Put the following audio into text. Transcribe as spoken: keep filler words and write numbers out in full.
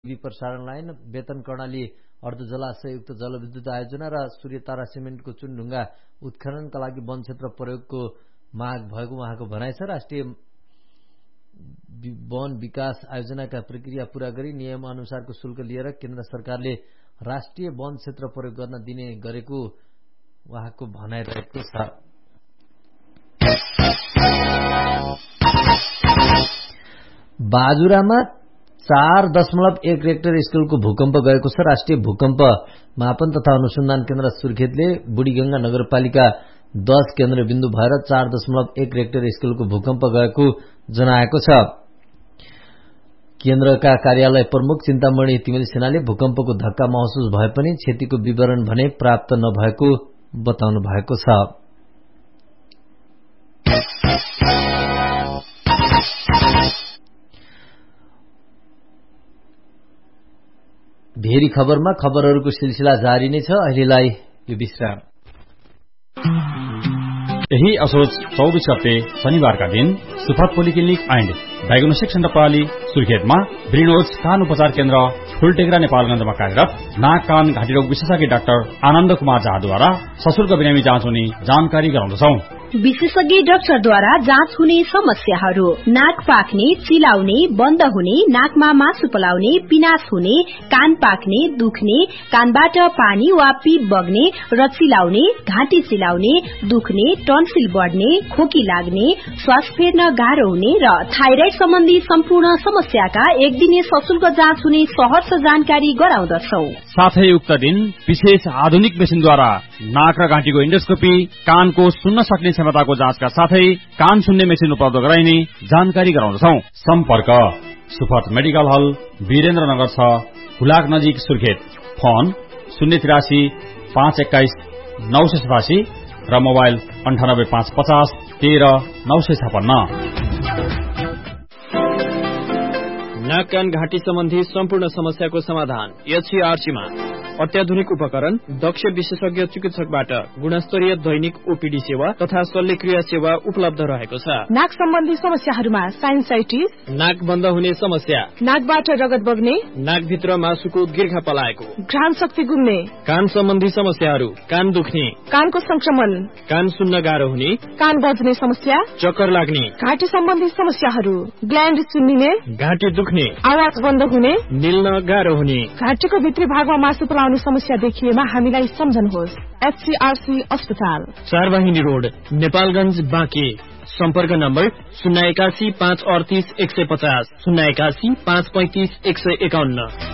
प्रसारण लाइन, वेतन कर्णाली अर्ध जलाशययुक्त जलविद्युत आयोजना र सूर्य तारा सिमेन्टको चुनढुङ्गा उत्खननका लागि वन क्षेत्र प्रयोगको माग भएको उहाँको भनाइ छ। राष्ट्रिय वन विकास आयोजनाका प्रक्रिया पूरा गरी नियम अनुसारको शुल्क लिएर केन्द्र सरकारले राष्ट्रिय वन क्षेत्र प्रयोग गर्न दिने गरेको उहाँको भनाइ रहेको छ। बाजुरामा चार दशमलव एक रेक्टर स्केलको भूकम्प गएको छ। राष्ट्रिय भूकम्प मापन तथा अनुसन्धान केन्द्र सुर्खेतले बुढीगंगा नगरपालिका दस केन्द्रबिन्दु भएर चार दशमलव एक रेक्टर स्केलको भूकम्प गएको जनाएको छ। केन्द्रका कार्यालय प्रमुख चिन्तामणि तिमिल सेनाले भूकम्पको धक्का महसुस भए पनि क्षतिको विवरण भने प्राप्त नभएको बताउनु भएको छ। भेरी खबरमा खबरहरूको सिलसिला जारी नै छ। अहिलेलाई यो विश्राम। यही असोज चौबीस गते शनिबारका दिन सुफात पोलिक्लिनिक एन्ड डायग्नोस्टिक सेन्टर प्रणाली सुर्खेतमा ब्रिनोज कान उपचार केन्द्र फुलटेक्रा नेपालगञ्जमा कार्यरत नाक कान घाँटी रोग विशेषज्ञ डाक्टर आनन्द कुमार झाद्वारा सशुल्क बिरामी जाँच हुने जानकारी गराउँदछौ। विशेषज्ञ डाक्टरद्वारा जाँच हुने समस्याहरू: नाक पाक्ने, चिलाउने, बन्द हुने, नाकमा मासु पलाउने, पिनास हुने, कान पाक्ने, दुख्ने, कानबाट पानी वा पीप बग्ने र चिलाउने, घाँटी चिलाउने, दुख्ने, टन्सिल बढ्ने, खोकी लाग्ने, श्वास फेर्न गाह्रो हुने र थाइराइड सम्बन्धी सम्पूर्ण समस्याका एक दिने सशुल्क जाँच हुने सहर्ष जानकारी गराउँदछौ। साथै उक्त दिन विशेष आधुनिक मेसिनद्वारा नाक र घाँटीको इन्डोस्कोपी, कानको सुन्न सक्ने क्षमताको जाँचका साथै कान सुन्ने मेसिन उपलब्ध गराइने जानकारी गराउँदछौ। सम्पर्क सुफत मेडिकल हल, वीरेन्द्रनगर छ, हुलाक नजिक, सुर्खेत। फोन शून्य तिरासी पाँच एक्काइस नौ सय सतासी र मोबाइल अन्ठानब्बे पाँच पचास तेह्र नौ सय छपन्न। नाक कान घाँटी सम्बन्धी सम्पूर्ण समस्याको समाधान एचसीआरसी मा अत्याधुनिक उपकरण, दक्ष विशेषज्ञ चिकित्सकबाट गुणस्तरीय दैनिक ओपीडी सेवा तथा शल्यक्रिया सेवा उपलब्ध रहेको छ। नाक सम्बन्धी समस्याहरूमा साइनसाइटिस, नाक बन्द हुने समस्या, नाकबाट रगत बग्ने, नाकभित्र मासुको गिर्खा पलाएको, घ्राण शक्ति गुम्ने, कान सम्बन्धी समस्याहरू, कान दुख्ने, कानको संक्रमण, कान सुन्न गाह्रो हुने, कान बज्ने समस्या, चक्कर लाग्ने, घाँटी सम्बन्धी समस्याहरू, ग्ल्यान्ड सुन्निने, घाँटी दुख्ने, आवाज बन्द हुने, निल्न गाह्रो हुने, घाँटीको भित्री भागमा मासु पलाउने समस्या देखिएमा हामीलाई सम्झनुहोस्। एचसीआरसी अस्पताल, चारवाहिनी रोड, नेपालगञ्ज, बाँके। सम्पर्क नम्बर शून्य एकासी पाँच अडतिस एक सय पचास, शून्य एकासी पाँच पैंतिस एक सय एकाउन्न।